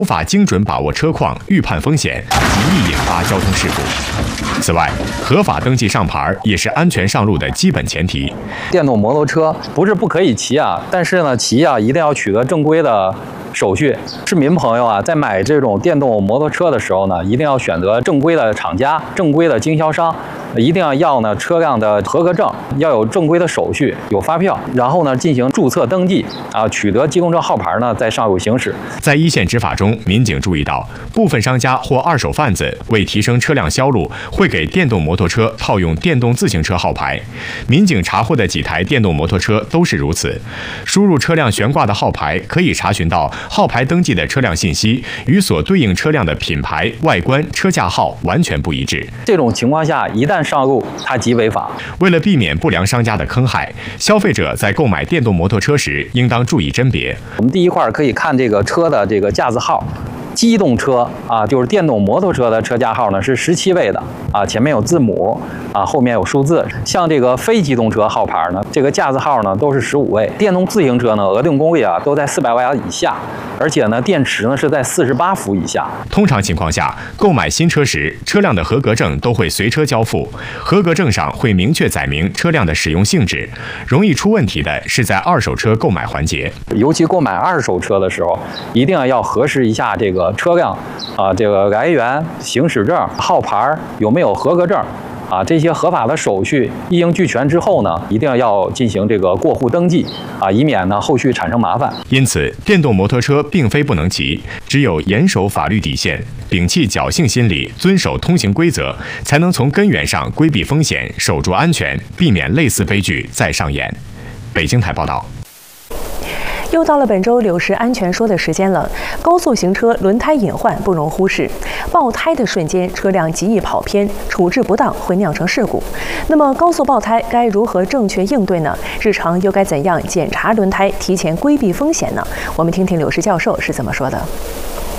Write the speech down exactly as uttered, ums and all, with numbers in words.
无法精准把握车况、预判风险，极易引发交通事故。此外，合法登记上牌也是安全上路的基本前提。 电动摩托车不是不可以骑啊，但是呢，骑啊一定要取得正规的手续。市民朋友啊，在买这种电动摩托车的时候呢，一定要选择正规的厂家、正规的经销商。一定要要呢车辆的合格证，要有正规的手续，有发票，然后呢进行注册登记啊，取得机动车号牌呢，再上路行驶。 在一线执法中，民警注意到，部分商家或二手贩子为提升车辆销路，会给电动摩托车套用电动自行车号牌。民警查获的几台电动摩托车都是如此。输入车辆悬挂的号牌，可以查询到号牌登记的车辆信息与所对应车辆的品牌、外观、车架号完全不一致。 这种情况下，一旦上路，它即违法。 为了避免不良商家的坑害，消费者在购买电动摩托车时，应当注意甄别。 我们第一块可以看这个车的这个架子号。机动车啊，就是电动摩托车的车架号呢是十七位的啊，前面有字母啊，后面有数字。像这个非机动车号牌呢，这个架子号呢都是十五位。电动自行车呢，额定功率啊都在四百瓦以下，而且呢电池呢是在四十八伏以下。 通常情况下，购买新车时，车辆的合格证都会随车交付，合格证上会明确载明车辆的使用性质。容易出问题的是在二手车购买环节， 尤其购买二手车的时候，一定要要核实一下这个。车辆啊，这个来源、行驶证、号牌有没有合格证啊？这些合法的手续一应俱全之后呢，一定要进行这个过户登记啊，以免呢后续产生麻烦。 因此，电动摩托车并非不能骑，只有严守法律底线，摒弃侥幸心理，遵守通行规则，才能从根源上规避风险，守住安全，避免类似悲剧再上演。北京台报道。 又到了本周柳石安全说的时间了。高速行车轮胎隐患不容忽视，爆胎的瞬间车辆极易跑偏，处置不当会酿成事故。那么高速爆胎该如何正确应对呢？日常又该怎样检查轮胎，提前规避风险呢？我们听听柳石教授是怎么说的。